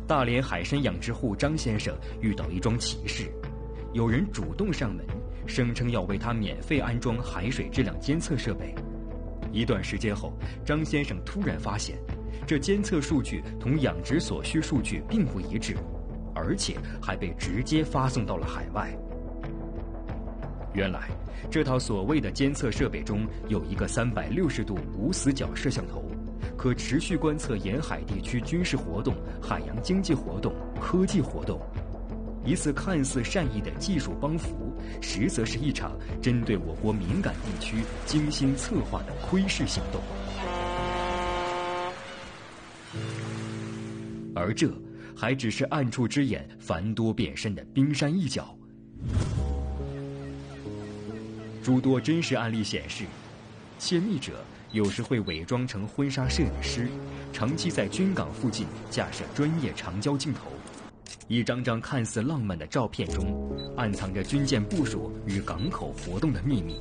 大连海参养殖户张先生遇到一桩奇事，有人主动上门，声称要为他免费安装海水质量监测设备。一段时间后，张先生突然发现，这监测数据同养殖所需数据并不一致，而且还被直接发送到了海外。原来，这套所谓的监测设备中有一个360度无死角摄像头，可持续观测沿海地区军事活动、海洋经济活动、科技活动。一次看似善意的技术帮扶，实则是一场针对我国敏感地区精心策划的窥视行动。而这还只是暗处之眼繁多变身的冰山一角。诸多真实案例显示，窃密者有时会伪装成婚纱摄影师，长期在军港附近架设专业长焦镜头。一张张看似浪漫的照片中，暗藏着军舰部署与港口活动的秘密。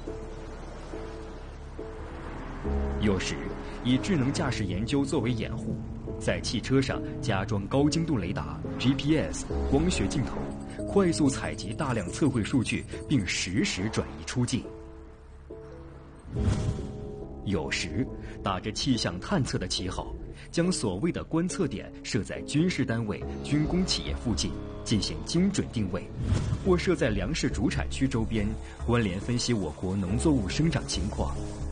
有时，以智能驾驶研究作为掩护，在汽车上加装高精度雷达、GPS、光学镜头，快速采集大量测绘数据，并实时转移出境。有时，打着气象探测的旗号，将所谓的观测点设在军事单位、军工企业附近，进行精准定位；或设在粮食主产区周边，关联分析我国农作物生长情况。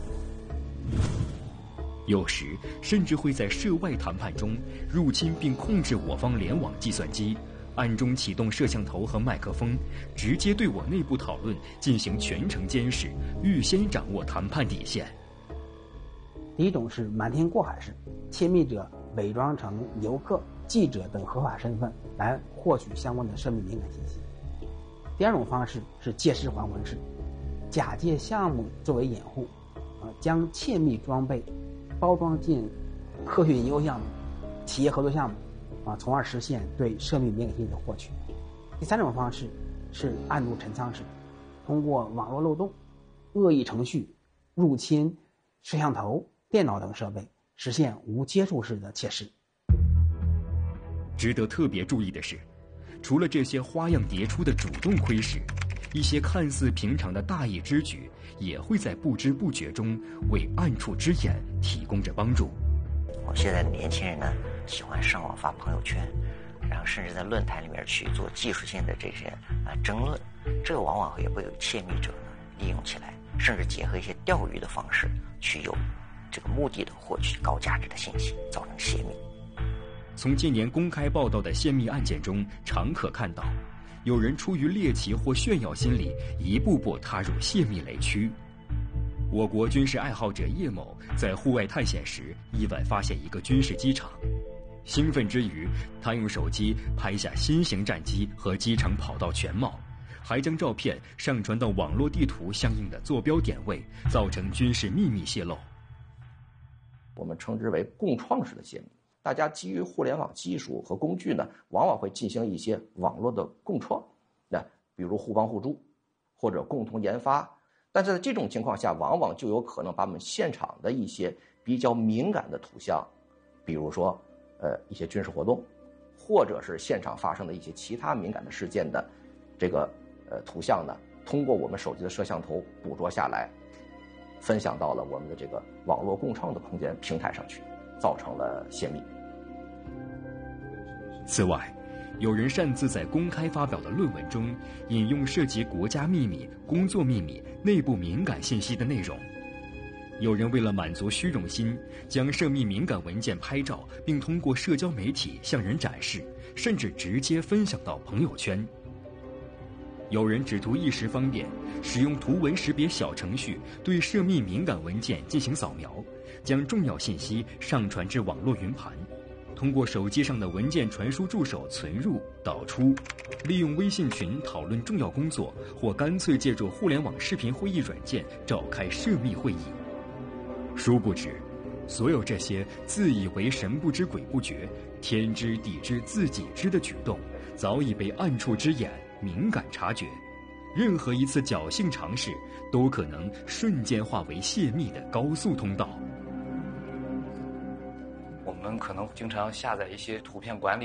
有时甚至会在涉外谈判中入侵并控制我方联网计算机，暗中启动摄像头和麦克风，直接对我内部讨论进行全程监视，预先掌握谈判底线。 第一种是瞒天过海式，窃密者伪装成游客、记者等合法身份来获取相关的涉密敏感信息。第二种方式是借尸还魂式，假借项目作为掩护，将窃密装备包装进科学研究项目、企业合作项目，从而实现对涉密敏感信息的获取。第三种方式是暗度陈仓式，通过网络漏洞、恶意程序入侵摄像头、电脑等设备，实现无接触式的窃视。 值得特别注意的是，除了这些花样迭出的主动窥视，一些看似平常的大意之举，也会在不知不觉中为暗处之眼提供着帮助。 现在的年轻人呢，喜欢上网发朋友圈，然后甚至在论坛里面去做技术性的这些争论，这个往往也会有窃密者呢利用起来，甚至结合一些钓鱼的方式，去有这个目的的获取高价值的信息，造成泄密。 从近年公开报道的泄密案件中，常可看到，有人出于猎奇或炫耀心理，一步步踏入泄密雷区。我国军事爱好者叶某在户外探险时，意外发现一个军事机场。兴奋之余，他用手机拍下新型战机和机场跑道全貌，还将照片上传到网络地图相应的坐标点位，造成军事秘密泄露。 我们称之为共创式的泄密。大家基于互联网技术和工具呢，往往会进行一些网络的共创，比如互帮互助，或者共同研发。但是在这种情况下，往往就有可能把我们现场的一些比较敏感的图像，比如说一些军事活动，或者是现场发生的一些其他敏感的事件的这个图像呢，通过我们手机的摄像头捕捉下来，分享到了我们的这个网络共创的空间平台上去，造成了泄密。 此外，有人擅自在公开发表的论文中引用涉及国家秘密、工作秘密、内部敏感信息的内容。有人为了满足虚荣心，将涉密敏感文件拍照，并通过社交媒体向人展示，甚至直接分享到朋友圈。有人只图一时方便，使用图文识别小程序对涉密敏感文件进行扫描，将重要信息上传至网络云盘，通过手机上的文件传输助手存入、导出，利用微信群讨论重要工作，或干脆借助互联网视频会议软件召开涉密会议。殊不知，所有这些自以为神不知鬼不觉、天知地知自己知的举动，早已被暗处之眼敏感察觉。任何一次侥幸尝试，都可能瞬间化为泄密的高速通道。 我们可能经常下载一些图片管理